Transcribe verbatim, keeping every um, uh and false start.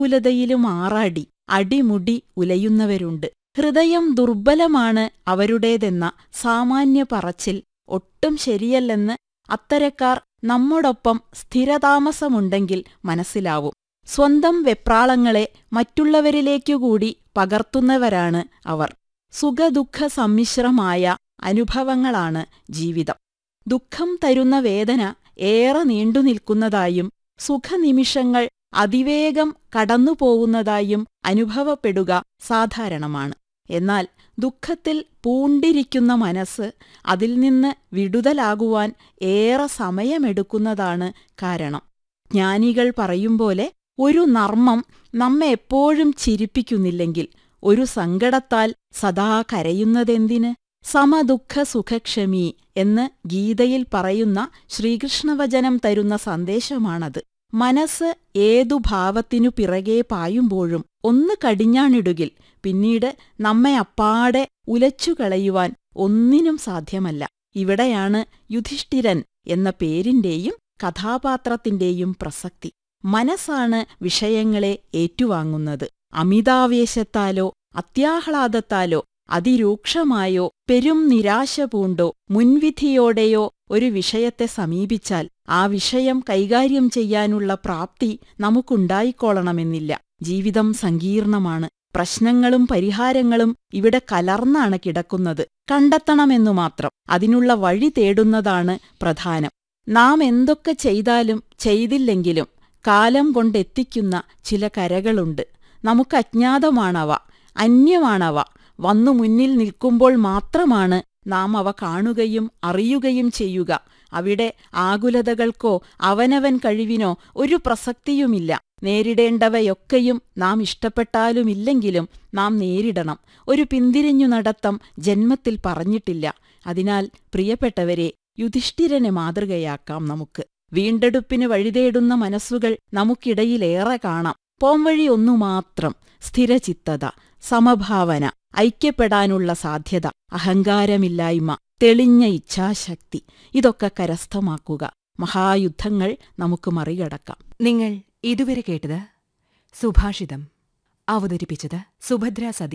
കുലതയിലും ആറാടി അടിമുടി ഉലയുന്നവരുണ്ട്. ഹൃദയം ദുർബലമാണ് അവരുടേതെന്ന സാമാന്യ പറച്ചിൽ ഒട്ടും ശരിയല്ലെന്ന് അത്തരക്കാർ നമ്മോടൊപ്പം സ്ഥിരതാമസമുണ്ടെങ്കിൽ മനസ്സിലാവും. സ്വന്തം വെപ്രാളങ്ങളെ മറ്റുള്ളവരിലേക്കുകൂടി പകർത്തുന്നവരാണ് അവർ. സുഖദുഃഖ സമ്മിശ്രമായ അനുഭവങ്ങളാണ് ജീവിതം. ദുഃഖം തരുന്ന വേദന ഏറെ നീണ്ടുനിൽക്കുന്നതായും സുഖനിമിഷങ്ങൾ അതിവേഗം കടന്നുപോകുന്നതായും അനുഭവപ്പെടുക സാധാരണമാണ്. എന്നാൽ ദുഃഖത്തിൽ പൂണ്ടിരിക്കുന്ന മനസ്സ് അതിൽ നിന്ന് വിടുതലാകുവാൻ ഏറെ സമയമെടുക്കുന്നതാണ് കാരണം. ജ്ഞാനികൾ പറയുംപോലെ ഒരു നർമ്മം നമ്മെ എപ്പോഴും ചിരിപ്പിക്കുന്നില്ലെങ്കിൽ ഒരു സങ്കടത്താൽ സദാ കരയുന്നതെന്തിന്? സമദുഃഖ സുഖക്ഷമി എന്ന് ഗീതയിൽ പറയുന്ന ശ്രീകൃഷ്ണവചനം തരുന്ന സന്ദേശമാണത്. മനസ്സ് ഏതു ഭാവത്തിനു പിറകെ പായുമ്പോഴും ഒന്ന് കടിഞ്ഞാണിടുകിൽ പിന്നീട് നമ്മെ അപ്പാടെ ഉലച്ചുകളയുവാൻ ഒന്നിനും സാധ്യമല്ല. ഇവിടെയാണ് യുധിഷ്ഠിരൻ എന്ന പേരിന്റെയും കഥാപാത്രത്തിന്റെയും പ്രസക്തി. മനസ്സാണ് വിഷയങ്ങളെ ഏറ്റുവാങ്ങുന്നത്. അമിതാവേശത്താലോ അത്യാഹ്ലാദത്താലോ അതിരൂക്ഷമായോ പെരും നിരാശ പൂണ്ടോ മുൻവിധിയോടെയോ ഒരു വിഷയത്തെ സമീപിച്ചാൽ ആ വിഷയം കൈകാര്യം ചെയ്യാനുള്ള പ്രാപ്തി നമുക്കുണ്ടായിക്കോളണമെന്നില്ല. ജീവിതം സങ്കീർണമാണ്. പ്രശ്നങ്ങളും പരിഹാരങ്ങളും ഇവിടെ കലർന്നാണ് കിടക്കുന്നത്. കണ്ടെത്തണമെന്നു മാത്രം. അതിനുള്ള വഴി തേടുന്നതാണ് പ്രധാനം. നാം എന്തൊക്കെ ചെയ്താലും ചെയ്തില്ലെങ്കിലും കാലം കൊണ്ടെത്തിക്കുന്ന ചില കരകളുണ്ട്. നമുക്ക് അജ്ഞാതമാണവ, അന്യമാണവ. വന്നു മുന്നിൽ നിൽക്കുമ്പോൾ മാത്രമാണ് നാം അവ കാണുകയും അറിയുകയും ചെയ്യുക. അവിടെ ആകുലതകൾക്കോ അവനവൻ കഴിവിനോ ഒരു പ്രസക്തിയുമില്ല. നേരിടേണ്ടവയൊക്കെയും നാം ഇഷ്ടപ്പെട്ടാലുമില്ലെങ്കിലും നാം നേരിടണം. ഒരു പിന്തിരിഞ്ഞു നടത്തം ജന്മത്തിൽ പറഞ്ഞിട്ടില്ല. അതിനാൽ പ്രിയപ്പെട്ടവരെ, യുധിഷ്ഠിരനെ മാതൃകയാക്കാം നമുക്ക്. വീണ്ടെടുപ്പിന് വഴിതേടുന്ന മനസ്സുകൾ നമുക്കിടയിലേറെ കാണാം. പോംവഴി ഒന്നു മാത്രം: സ്ഥിരചിത്തത, സമഭാവന, ഐക്യപ്പെടാനുള്ള സാധ്യത, അഹങ്കാരമില്ലായ്മ, തെളിഞ്ഞ ഇച്ഛാശക്തി. ഇതൊക്കെ കരസ്ഥമാക്കുക. മഹായുദ്ധങ്ങൾ നമുക്ക് മറികടക്കാം. നിങ്ങൾ ഇതുവരെ കേട്ടത് സുഭാഷിതം. അവതരിപ്പിച്ചത് സുഭദ്ര സതീഷ്.